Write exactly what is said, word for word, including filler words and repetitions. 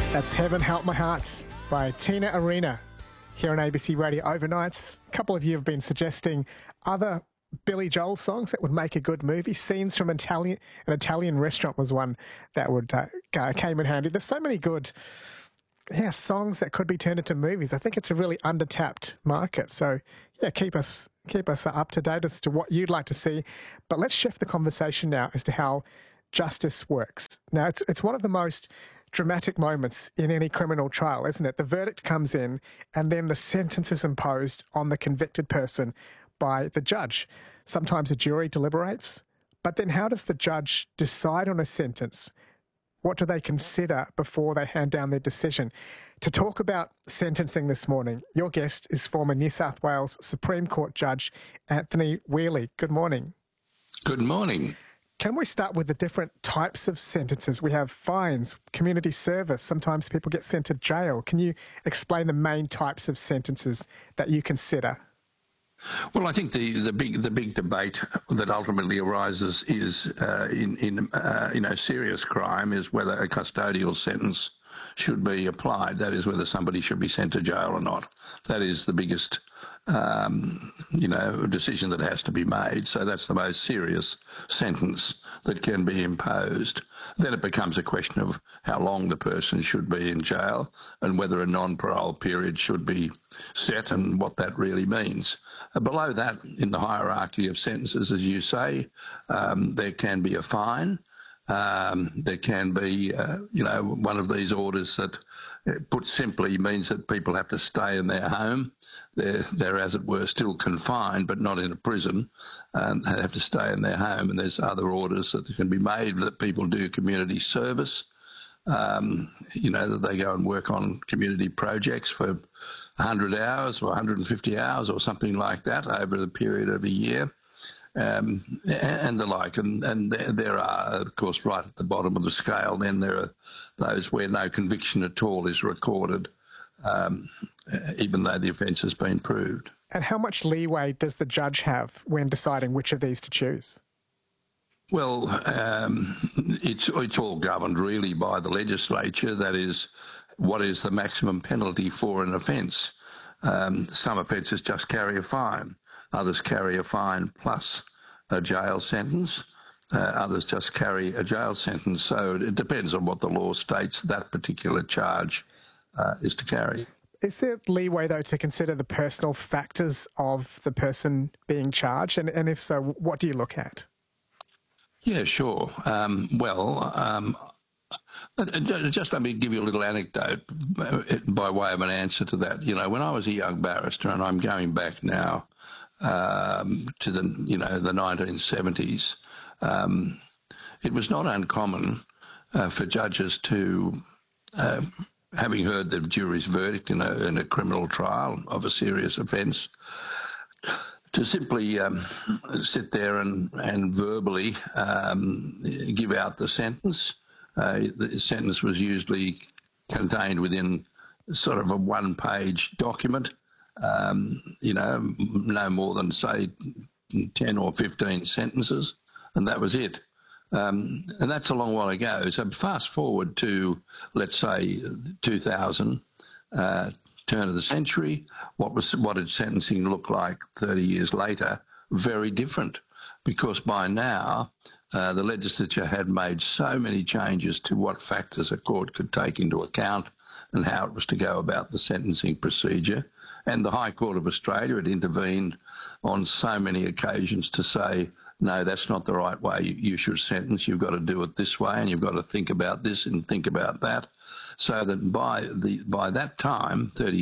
That's Heaven Help My Heart by Tina Arena here on A B C Radio Overnights. A couple of you have been suggesting other Billy Joel songs that would make a good movie. Scenes from an Italian, an Italian restaurant was one that would uh, came in handy. There's so many good yeah, songs that could be turned into movies. I think it's a really undertapped market. So, yeah, keep us keep us up to date as to what you'd like to see. But let's shift the conversation now as to how justice works. Now, it's it's one of the most dramatic moments in any criminal trial, isn't it? The verdict comes in and then the sentence is imposed on the convicted person by the judge. Sometimes a jury deliberates, but then how does the judge decide on a sentence? What do they consider before they hand down their decision? To talk about sentencing this morning, your guest is former New South Wales Supreme Court Judge Anthony Whealy. Good morning. Good morning. Can we start with the different types of sentences? We have fines, community service. Sometimes people get sent to jail. Can you explain the main types of sentences that you consider? Well, I think the, the big the big debate that ultimately arises is uh, in in uh, you know serious crime is whether a custodial sentence should be applied. That is, whether somebody should be sent to jail or not. That is the biggest um, you know decision that has to be made. So that's the most serious sentence that can be imposed. Then it becomes a question of how long the person should be in jail and whether a non-parole period should be set and what that really means. Uh, below that, in the hierarchy of sentences, as you say, um, there can be a fine. Um, there can be, uh, you know, one of these orders that, uh, put simply, means that people have to stay in their home. They're, they're, as it were, still confined, but not in a prison. Um, they have to stay in their home. And there's other orders that can be made that people do community service. Um, you know, that they go and work on community projects for one hundred hours or one hundred fifty hours or something like that over the period of a year. Um, and the like, and, and there, there are, of course, right at the bottom of the scale, then there are those where no conviction at all is recorded, um, even though the offence has been proved. And how much leeway does the judge have when deciding which of these to choose? Well, um, it's, it's all governed really by the legislature. That is, what is the maximum penalty for an offence? Um, some offences just carry a fine. Others carry a fine plus a jail sentence. Uh, others just carry a jail sentence. So it depends on what the law states that particular charge uh, is to carry. Is there leeway, though, to consider the personal factors of the person being charged? And, and if so, what do you look at? Yeah, sure. Um, well, um, just let me give you a little anecdote by way of an answer to that. You know, when I was a young barrister, and I'm going back now um, to the, you know, the nineteen seventies, um, it was not uncommon uh, for judges to, uh, having heard the jury's verdict in a, in a criminal trial of a serious offence, to simply um, sit there and, and verbally um, give out the sentence. Uh, the sentence was usually contained within sort of a one-page document, um, you know, no more than, say, ten or fifteen sentences, and that was it. Um, and that's a long while ago. So fast forward to, let's say, two thousand, uh, turn of the century, what was what did sentencing look like thirty years later? Very different, because by now uh, the legislature had made so many changes to what factors a court could take into account and how it was to go about the sentencing procedure. And the High Court of Australia had intervened on so many occasions to say, no, that's not the right way you should sentence. You've got to do it this way, and you've got to think about this and think about that. So that by the by that time, thirty